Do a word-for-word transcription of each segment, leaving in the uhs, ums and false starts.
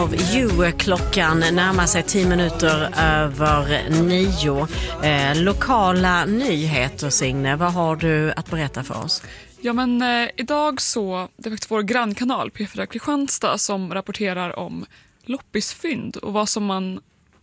Ju, klockan närmar sig tio minuter över nio. Eh, lokala nyheter, Signe. Vad har du att berätta för oss? Ja, men eh, idag så det är faktiskt vår grannkanal P fyra Kristianstad som rapporterar om loppisfynd och vad som man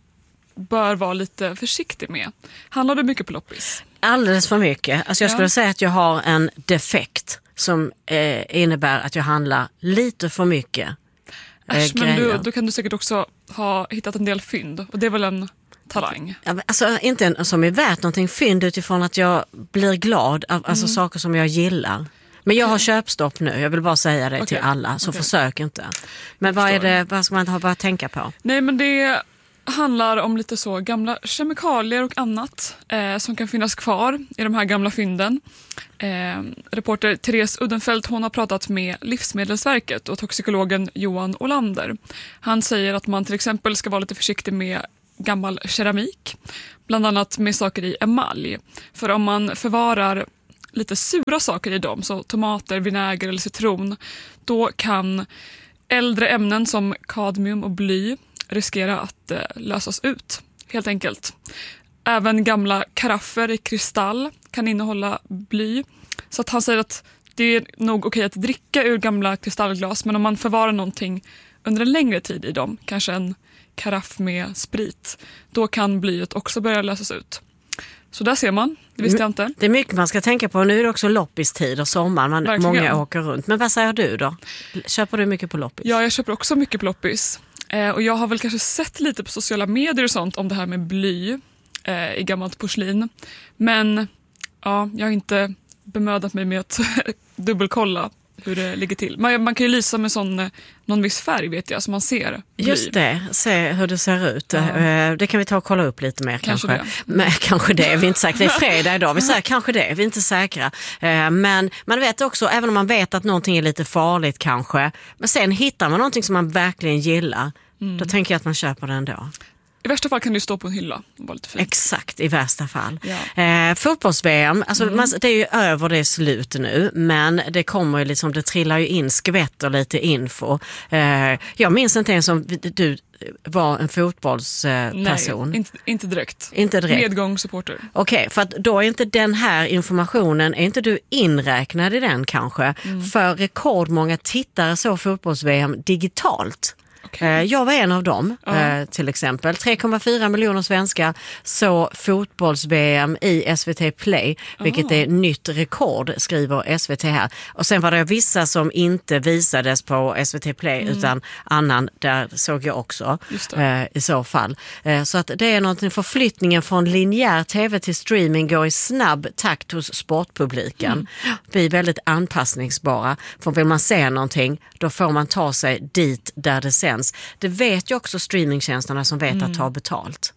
bör vara lite försiktig med. Handlar du mycket på loppis? Alldeles för mycket. Alltså jag skulle Ja. säga att jag har en defekt som eh, innebär att jag handlar lite för mycket. Äsch, men du, då kan du säkert också ha hittat en del fynd. Och det är väl en talang? Ja, alltså inte en som är värt någonting, fynd utifrån att jag blir glad av alltså, Mm. saker som jag gillar. Men jag har köpstopp nu, jag vill bara säga det Okay. till alla, så Okay. försök inte. Men vad är det, vad ska man ha att tänka på? Nej, men det handlar om lite så gamla kemikalier och annat eh, som kan finnas kvar i de här gamla fynden. Eh, reporter Therese Uddenfelt, hon har pratat med Livsmedelsverket och toxikologen Johan Olander. Han säger att man till exempel ska vara lite försiktig med gammal keramik, bland annat med saker i emalj. För om man förvarar lite sura saker i dem, så tomater, vinäger eller citron, då kan äldre ämnen som kadmium och bly riskera att eh, lösas ut, helt enkelt. Även gamla karaffer i kristall kan innehålla bly. Så att han säger att det är nog okej att dricka ur gamla kristallglas, men om man förvarar någonting under en längre tid i dem, kanske en karaff med sprit, då kan blyet också börja lösas ut. Så där ser man, det visste jag inte. Det är mycket man ska tänka på. Nu är det också loppistid och sommar, man, många åker runt. Men vad säger du då? Köper du mycket på loppis? Ja, jag köper också mycket på loppis. Eh, och jag har väl kanske sett lite på sociala medier och sånt om det här med bly eh, i gammalt porslin. Men ja, jag har inte bemödat mig med att dubbelkolla hur det ligger till. Man, man kan ju lysa med sån, någon viss färg, vet jag, så man ser bly. Just det, se hur det ser ut. Ja. Det kan vi ta och kolla upp lite mer kanske. Kanske det. Men kanske det, vi är inte säkra. Det är fredag idag, vi säger kanske det, vi är inte säkra. Men man vet också, även om man vet att någonting är lite farligt kanske, men sen hittar man någonting som man verkligen gillar, mm. då tänker jag att man köper det ändå. I värsta fall kan du stå på en hylla och vara lite fint. Exakt, i värsta fall. Ja. Eh, Fotbolls-V M, alltså Mm. man, det är ju över det slut nu, men det kommer ju liksom, det trillar ju in skvätter lite info. Eh, jag minns inte ens om du var en fotbollsperson. Nej, inte, inte direkt. Inte direkt. Medgångssupporter. Okej, okay, för att då är inte den här informationen, är inte du inräknad i den kanske? Mm. För rekordmånga tittare så fotbolls-V M digitalt. Okay. Jag var en av dem, uh-huh. till exempel. tre komma fyra miljoner svenskar så fotbolls-V M i S V T Play, vilket uh-huh. är nytt rekord, skriver S V T här. Och sen var det vissa som inte visades på S V T Play, mm. utan annan, där såg jag också eh, i så fall. Eh, så att det är någonting, förflyttningen från linjär tv till streaming går i snabb takt hos sportpubliken. Mm. Vi är väldigt anpassningsbara, för vill man se någonting, då får man ta sig dit där det sänds. Det vet ju också streamingtjänsterna som vet mm. att ta betalt.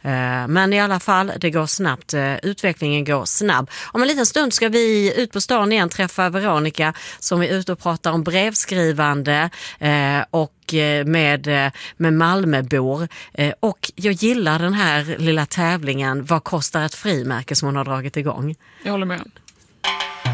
Men i alla fall, det går snabbt. Utvecklingen går snabb. Om en liten stund ska vi ut på stan igen, träffa Veronica som är ute och pratar om brevskrivande och med, med Malmöbor. Och jag gillar den här lilla tävlingen. Vad kostar ett frimärke som hon har dragit igång? Jag håller med.